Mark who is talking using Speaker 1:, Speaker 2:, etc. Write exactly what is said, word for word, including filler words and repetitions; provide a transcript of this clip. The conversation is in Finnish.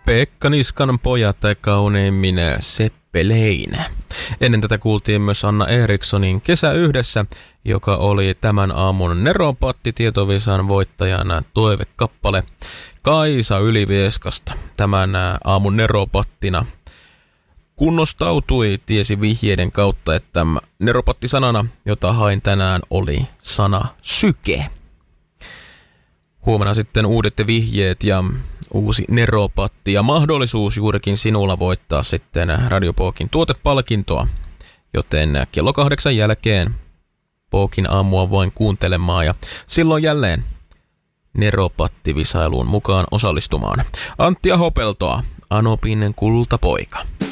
Speaker 1: Pekka Niskan pojat tai kauneimmin Seppelein. Ennen tätä kuultiin myös Anna Erikssonin Kesä yhdessä, joka oli tämän aamun Neropatti tietovisan voittajana toivekappale Kaisa Ylivieskasta. Tämän aamun Neropattina kunnostautui, tiesi vihjeiden kautta, että Neropatti-sanana, jota hain tänään, oli sana syke. Huomenna sitten uudet vihjeet ja uusi Neropatti ja mahdollisuus juurikin sinulla voittaa sitten Radio Pookin tuotepalkintoa, joten kello kahdeksan jälkeen Pookin aamua voin kuuntelemaan ja silloin jälleen Neropatti-visailuun mukaan osallistumaan. Antti Ahopeltoa, Anopin kultapoika.